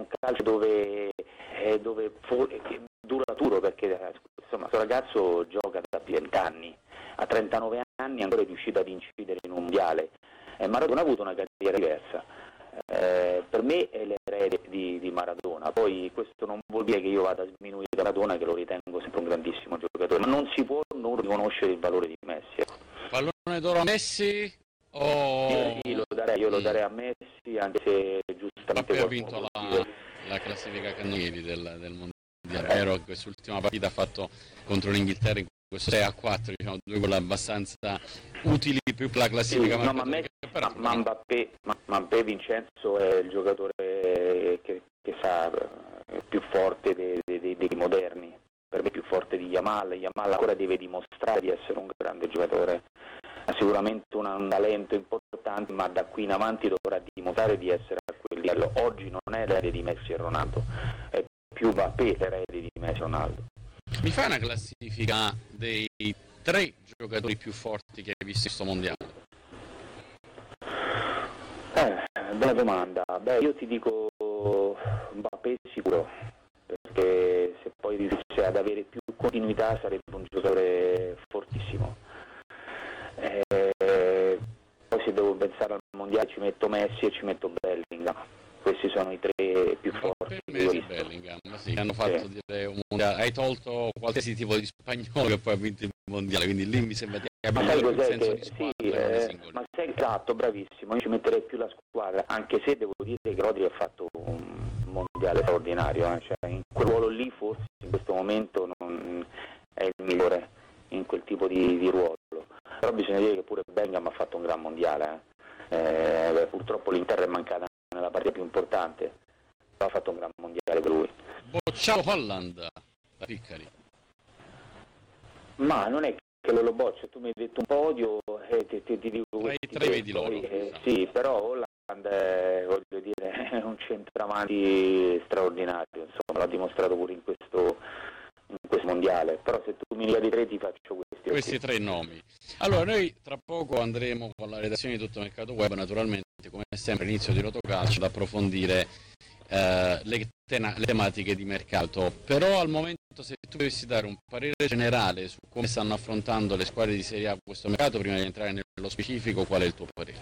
un calcio dove duraturo, perché insomma questo ragazzo gioca da 20 anni, a 39 anni ancora è riuscito ad incidere in un mondiale. Maradona ha avuto una carriera diversa, per me è l'erede di Maradona, poi questo non vuol dire che io vada a sminuire Maradona, che lo ritengo sempre un grandissimo giocatore, ma non si può non riconoscere il valore di Messi. Pallone d'oro a Messi o... Io lo darei a Messi, anche se giustamente ha vinto la classifica cannonieri del mondiale, è vero che quest'ultima partita ha fatto contro l'Inghilterra in questo 6-4, diciamo, due gol abbastanza utili più per la classifica. Sì, no, ma Mbappé Vincenzo è il giocatore che sa più forte dei moderni, per me più forte di Yamal ancora deve dimostrare di essere un grande giocatore, ha sicuramente un talento importante, ma da qui in avanti dovrà dimostrare di essere a quel livello. Oggi non è l'erede di Messi e Ronaldo, è più Mbappé l'erede di Messi e Ronaldo. Mi fai una classifica dei 3 giocatori più forti che hai visto in questo mondiale? Bella domanda. Io ti dico Mbappé sicuro, perché se poi riuscisse ad avere più continuità sarebbe un giocatore fortissimo. Poi se devo pensare al mondiale ci metto Messi e ci metto Bellingham. Questi sono i 3 più forti. Per me è Bellingham, sì, hanno fatto dire un mondiale. Hai tolto qualsiasi tipo di spagnolo che poi ha vinto il mondiale, quindi lì mi sembra di ma sai cos'è senso di squadra, ma sei esatto, bravissimo, io ci metterei più la squadra, anche se devo dire che Rodri ha fatto un mondiale straordinario, cioè, in quel ruolo lì forse in questo momento non è il migliore in quel tipo di ruolo, però bisogna dire che pure Bellingham ha fatto un gran mondiale, purtroppo l'Inter è mancata nella partita più importante, però ha fatto un gran mondiale per lui. Bocciato Haaland da Piccari. Ma non è che lo boccio, tu mi hai detto un podio e ti dico tra i 3 vedi loro. Sì, però Haaland voglio dire, è un centravanti straordinario, insomma, l'ha dimostrato pure in questo mondiale, però se tu mi chiedi 3 ti faccio questi 3 nomi. Allora noi tra poco andremo con la redazione di Tutto Mercato Web, naturalmente come sempre all'inizio di Rotocalcio, ad approfondire le tematiche di mercato, però al momento se tu dovessi dare un parere generale su come stanno affrontando le squadre di Serie A questo mercato, prima di entrare nello specifico, qual è il tuo parere?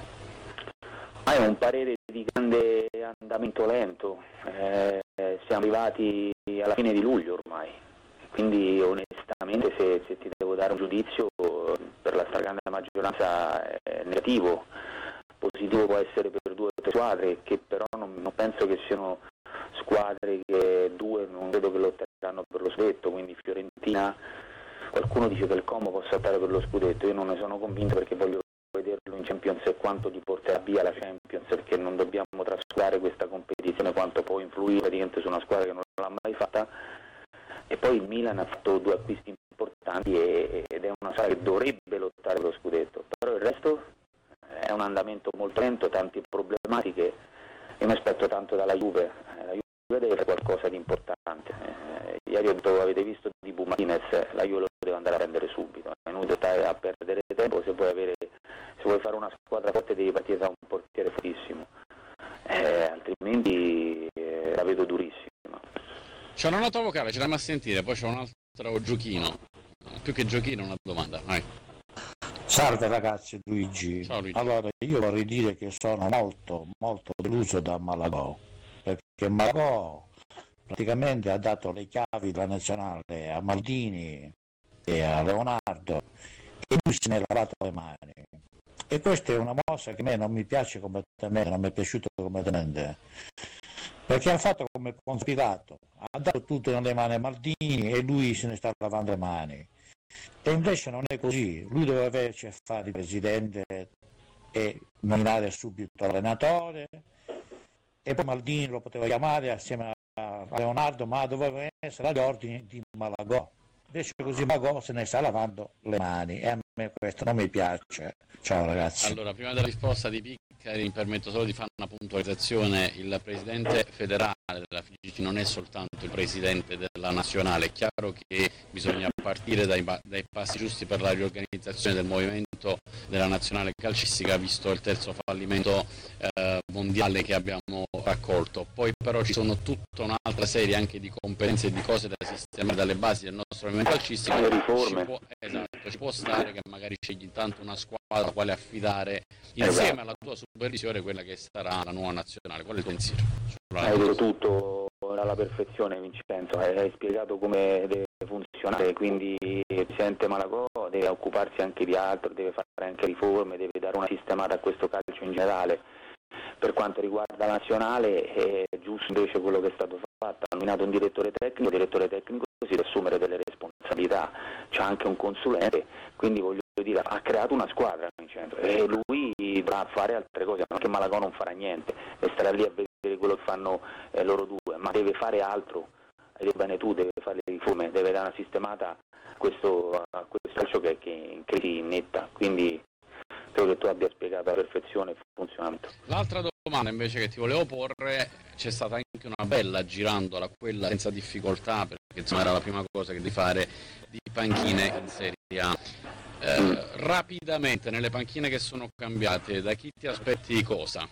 È un parere di grande andamento lento, siamo arrivati alla fine di luglio ormai, quindi onestamente se ti devo dare un giudizio per la stragrande maggioranza è negativo. Positivo può essere per 2 o 3 squadre, che però non penso che siano squadre che 2 non credo che lotteranno per lo scudetto, quindi Fiorentina, qualcuno dice che il Como possa andare per lo scudetto, io non ne sono convinto perché voglio vederlo in Champions e quanto gli porterà via la Champions, perché non dobbiamo trascurare questa competizione, quanto può influire praticamente su una squadra che non l'ha mai fatta. E poi il Milan ha fatto 2 acquisti importanti ed è una squadra che dovrebbe lottare per lo scudetto, però il resto è un andamento molto lento, tante problematiche. Io mi aspetto tanto dalla Juve, la Juve deve fare qualcosa di importante. Ieri ho detto, avete visto di Martinez, la Juve lo deve andare a prendere subito, è inutile stare a perdere tempo, se vuoi fare una squadra forte devi partire da un portiere fortissimo, altrimenti la vedo durissima. C'è una nota vocale, ce l'andiamo a sentire, poi c'è un altro giochino, più che giochino una domanda, vai. Salve ragazzi, Luigi. Ciao Luigi. Allora io vorrei dire che sono molto deluso da Malagò, perché Malagò praticamente ha dato le chiavi della nazionale a Maldini e a Leonardo e lui se ne è lavato le mani. E questa è una mossa che a me non mi piace completamente, non mi è piaciuta completamente, perché ha fatto come Ponzio Pilato, ha dato tutto nelle mani a Maldini e lui se ne sta lavando le mani. E invece non è così, lui doveva averci a fare il presidente e nominare subito l'allenatore e poi Maldini lo poteva chiamare assieme a Leonardo, ma doveva essere agli ordini di Malagò. Invece così Malagò se ne sta lavando le mani e a me questo non mi piace. Ciao ragazzi. Allora, prima della risposta di mi permetto solo di fare una puntualizzazione, il presidente federale della FIGC non è soltanto il presidente della nazionale, è chiaro che bisogna partire dai passi giusti per la riorganizzazione del movimento della nazionale calcistica, visto il terzo fallimento mondiale che abbiamo raccolto. Poi però ci sono tutta un'altra serie anche di competenze e di cose da sistemare dalle basi del nostro movimento calcistico. Ci può stare che magari scegli intanto una squadra alla quale affidare insieme alla tua supervisione quella che sarà la nuova nazionale. Qual è il tuo pensiero? Hai detto tutto alla perfezione, Vincenzo, hai spiegato come deve funzionare, quindi il presidente Malagò deve occuparsi anche di altro, deve fare anche riforme, deve dare una sistemata a questo calcio in generale. Per quanto riguarda la nazionale è giusto invece quello che è stato fatto, ha nominato un direttore tecnico, il direttore tecnico si deve assumere delle responsabilità, c'è anche un consulente, quindi voglio dire, ha creato una squadra in centro e lui dovrà fare altre cose, anche Malagò non farà niente e starà lì a vedere quello che fanno loro due, ma deve fare altro, hai detto bene tu, deve fare le riforme, deve dare una sistemata a questo calcio che è in crisi netta, quindi credo che tu abbia spiegato alla perfezione il funzionamento. L'altra domanda invece che ti volevo porre, c'è stata anche una bella girandola, quella senza difficoltà, perché insomma era la prima cosa che devi fare, di panchine in Serie A. Rapidamente, nelle panchine che sono cambiate, da chi ti aspetti cosa?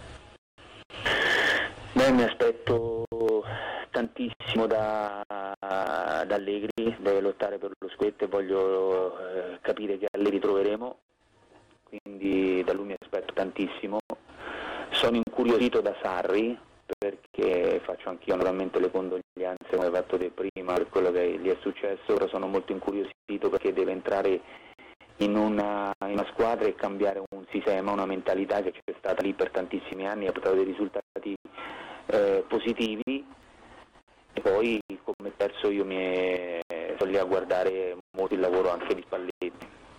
Beh, mi aspetto tantissimo da Allegri, deve lottare per lo scudetto e voglio capire che Allegri troveremo, quindi da lui mi aspetto tantissimo. Sono incuriosito da Sarri perché faccio anch'io naturalmente le condoglianze come hai fatto te prima per quello che gli è successo, però sono molto incuriosito perché deve entrare in una squadra e cambiare un sistema, una mentalità che c'è stata lì per tantissimi anni e ha portato dei risultati positivi. E poi come terzo io sono lì a guardare molto il lavoro anche di Spalletti,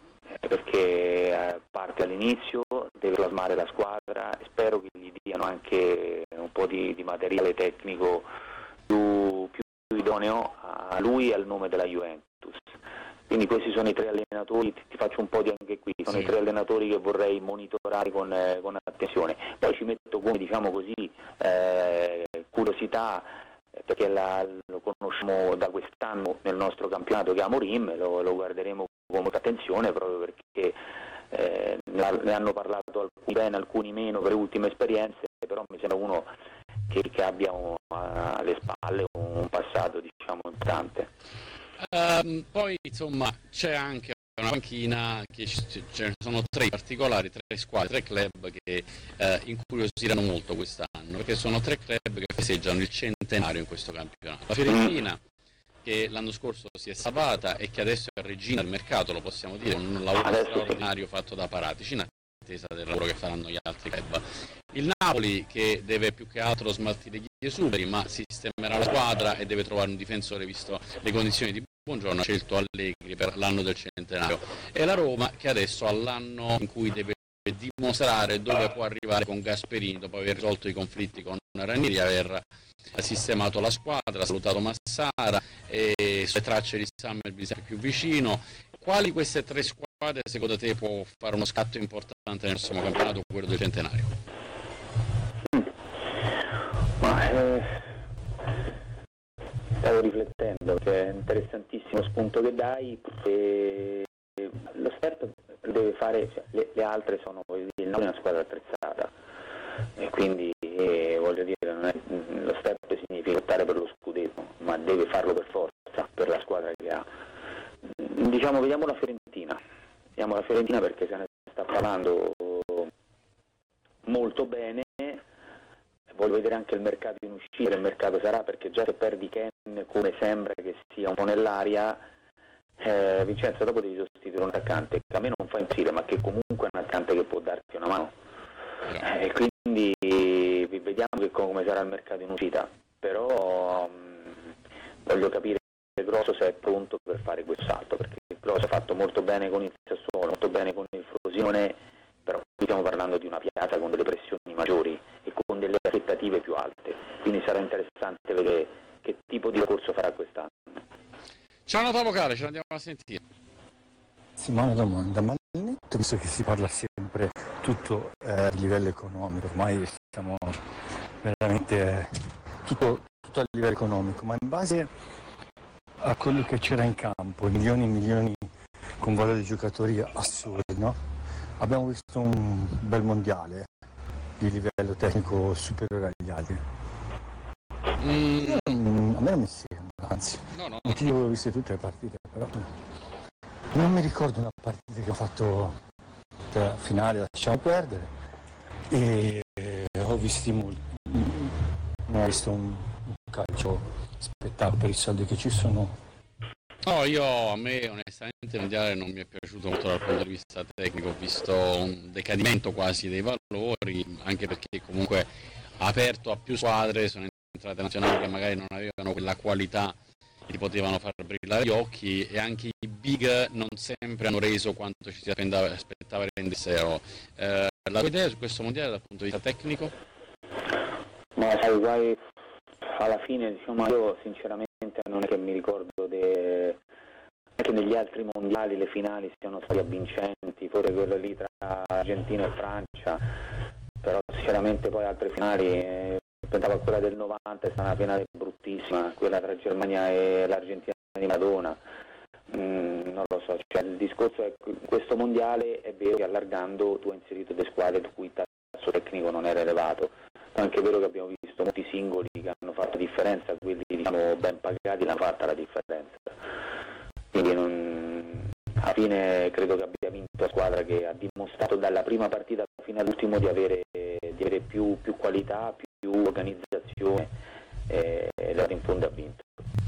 perché parte all'inizio, deve plasmare la squadra, spero che gli diano anche un po' di materiale tecnico più idoneo a lui e al nome della Juventus. Quindi questi sono i tre allenatori, ti faccio un po' di anche qui, sono i tre allenatori che vorrei monitorare con attenzione. Poi ci metto come, diciamo così, curiosità, perché lo conosciamo da quest'anno nel nostro campionato che è Amorim, lo guarderemo con molta attenzione proprio perché ne hanno parlato alcuni bene, alcuni meno per le ultime esperienze, però mi sembra uno che abbia alle spalle un passato, diciamo, importante. Poi insomma c'è anche una panchina che ce ne sono tre particolari, tre squadre, tre club che incuriosiranno molto quest'anno, perché sono tre club che festeggiano il centenario in questo campionato. La Fiorentina, che l'anno scorso si è salvata e che adesso è regina del mercato, lo possiamo dire, un lavoro straordinario fatto da Paratici in attesa del lavoro che faranno gli altri club. Il Napoli, che deve più che altro smaltire gli esuberi, ma sistemerà la squadra e deve trovare un difensore visto le condizioni di Buongiorno, ha scelto Allegri per l'anno del centenario, e la Roma che adesso ha l'anno in cui deve dimostrare dove può arrivare con Gasperini dopo aver risolto i conflitti con Ranieri, aver sistemato la squadra, ha salutato Massara e sulle tracce di Summerby sempre più vicino. Quali queste tre squadre secondo te può fare uno scatto importante nel prossimo campionato, quello del centenario? Stavo riflettendo, che è interessantissimo spunto che dai, e lo step deve fare, cioè, le altre sono, il Napoli è una squadra attrezzata e quindi voglio dire, non è, lo step significa lottare per lo scudetto, ma deve farlo per forza, per la squadra che ha. Diciamo, vediamo la Fiorentina perché se ne sta parlando molto bene. Voglio vedere anche il mercato in uscita, il mercato sarà, perché già se perdi Ken, come sembra che sia un po' nell'aria, Vincenzo, dopo devi sostituire un attaccante che a me non fa impazzire, ma che comunque è un attaccante che può darti una mano. Quindi vediamo come sarà il mercato in uscita, però voglio capire Grosso se è pronto per fare quel salto, perché Grosso ha fatto molto bene con il Sassuolo, molto bene con il Frosinone, però qui stiamo parlando di una piazza con delle pressioni maggiori e con delle aspettative più alte, quindi sarà interessante vedere che tipo di corso farà quest'anno. C'è una nota vocale, ce l'andiamo a sentire. Sì, ma una domanda, ma al netto, visto che si parla sempre sempre tutto a livello economico, ormai siamo veramente tutto a livello economico, ma in base a quello che c'era in campo, milioni e milioni con valori di giocatori assurdi, no? Abbiamo visto un bel mondiale di livello tecnico superiore agli altri. A me non mi sembra, anzi, No. non ti avevo viste tutte le partite, però non mi ricordo una partita che ho fatto la finale, lasciamo perdere, e ho visto non ho visto un calcio spettacolo per i soldi che ci sono. No, a me onestamente il mondiale non mi è piaciuto molto dal punto di vista tecnico, ho visto un decadimento quasi dei valori, anche perché comunque ha aperto a più squadre, sono entrate nazionali che magari non avevano quella qualità che ti potevano far brillare gli occhi, e anche i big non sempre hanno reso quanto ci si aspettava rendessero. La tua idea su questo mondiale dal punto di vista tecnico? Ma sai, poi alla fine, diciamo, io sinceramente non è che mi ricordo anche negli altri mondiali le finali siano state avvincenti, pure quello lì tra Argentina e Francia, però sinceramente poi altre finali, pensavo a quella del 90, è stata una finale bruttissima, quella tra Germania e l'Argentina di Maradona. Non lo so, cioè, il discorso è che questo mondiale è vero che allargando tu hai inserito delle squadre per cui il tasso tecnico non era elevato, ma è anche vero che abbiamo visto molti singoli che hanno fatto differenza, quelli diciamo ben pagati l'hanno fatta la differenza, quindi alla fine credo che abbia vinto la squadra che ha dimostrato dalla prima partita fino all'ultimo di avere più qualità, più organizzazione, e in fondo ha vinto.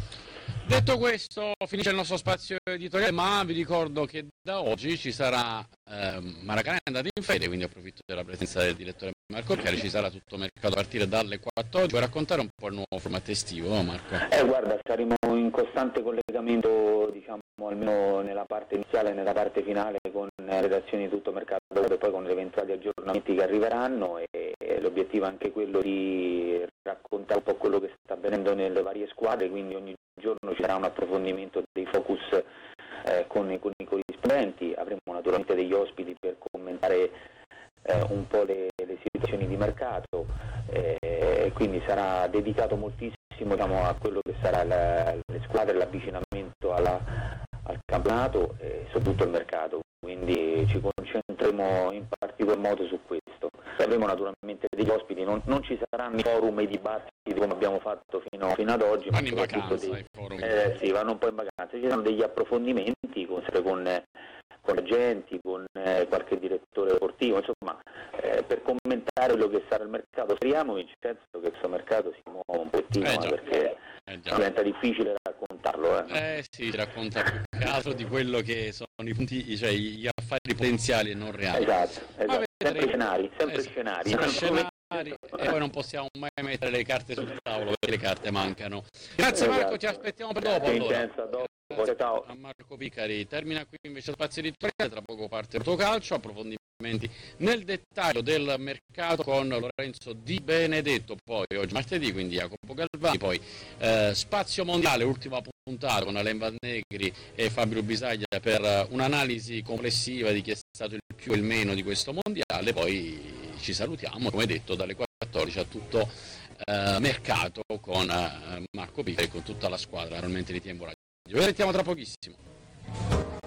Detto questo, finisce il nostro spazio editoriale, ma vi ricordo che da oggi ci sarà Maracanã è andato in ferie, quindi approfitto della presenza del direttore Marco Chiari, ci sarà tutto mercato a partire dalle 14. Puoi raccontare un po' il nuovo formato estivo, no, Marco? Guarda, saremo in costante collegamento, diciamo, almeno nella parte iniziale e nella parte finale con redazioni di tutto mercato e poi con gli eventuali aggiornamenti che arriveranno, e l'obiettivo è anche quello di raccontare un po' quello che sta avvenendo nelle varie squadre, quindi ogni giorno ci sarà un approfondimento dei focus con i corrispondenti, avremo naturalmente degli ospiti per commentare un po' le situazioni di mercato, quindi sarà dedicato moltissimo, diciamo, a quello che sarà le squadre, l'avvicinamento al campionato e soprattutto al mercato, quindi ci concentreremo in particolar modo su questo. Avremo naturalmente degli ospiti, non ci saranno i forum e i dibattiti come abbiamo fatto fino ad oggi, vanno in vacanza i forum. Sì, vanno un po' in vacanza, ci saranno degli approfondimenti sempre con agenti, con qualche direttore sportivo, insomma, per commentare quello che sarà il mercato. Speriamo, Vincenzo, che questo mercato si muova un pochettino, perché diventa difficile raccontarlo. Sì, racconta più che altro di quello che sono i punti, cioè gli affari potenziali e non reali. Esatto. Sempre scenari. E poi non possiamo mai mettere le carte sul tavolo perché le carte mancano. Grazie Marco, ci aspettiamo per dopo. Vincenzo, dopo. Ciao. A Marco Piccari. Termina qui invece lo spazio editoriale, tra poco parte il Rotocalcio, approfondimenti nel dettaglio del mercato con Lorenzo Di Benedetto, poi oggi martedì, quindi Jacopo Galvani, poi spazio mondiale, ultima puntata con Alain Van Negri e Fabio Bisaglia per un'analisi complessiva di chi è stato il più e il meno di questo mondiale, poi ci salutiamo, come detto, dalle 14 a tutto mercato con Marco Piccari e con tutta la squadra realmente di Tiempo Radio. Vi vedremo tra pochissimo.